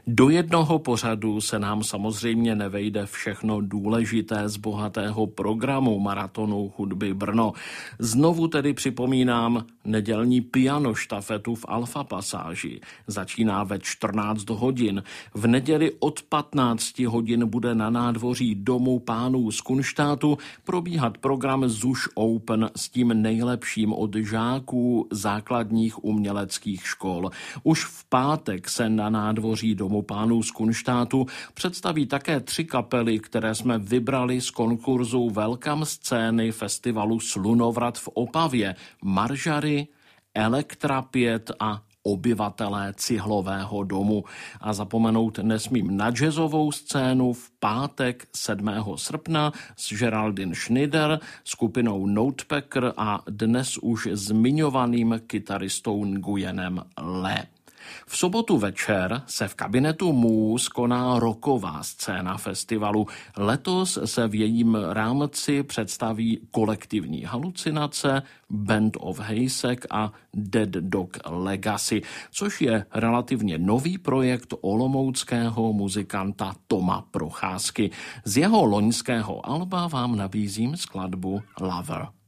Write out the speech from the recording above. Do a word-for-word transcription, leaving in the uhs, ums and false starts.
Do jednoho pořadu se nám samozřejmě nevejde všechno důležité z bohatého programu Maratonu hudby Brno. Znovu tedy připomínám nedělní pianoštafetu v Alfa Pasáži. Začíná ve čtrnáct hodin. V neděli od patnáct hodin bude na nádvoří Domu pánů z Kunštátu probíhat program Zuš Open s tím nejlepším od žáků základních uměleckých škol. Už v pátek se na nádvoří Domu pánů z Kunštátu představí také tři kapely, které jsme vybrali z konkurzu Welcome scény festivalu Slunovrat v Opavě. Maržary, Elektra pět a obyvatelé Cihlového domu. A zapomenout nesmím na jazzovou scénu v pátek sedmého srpna s Geraldine Schneider, skupinou Notepacker a dnes už zmiňovaným kytaristou Nguyenem Le. V sobotu večer se v kabinetu Můz koná rocková scéna festivalu. Letos se v jejím rámci představí Kolektivní halucinace, Band of Hejsek a Dead Dog Legacy, což je relativně nový projekt olomouckého muzikanta Toma Procházky. Z jeho loňského alba vám nabízím skladbu Lover.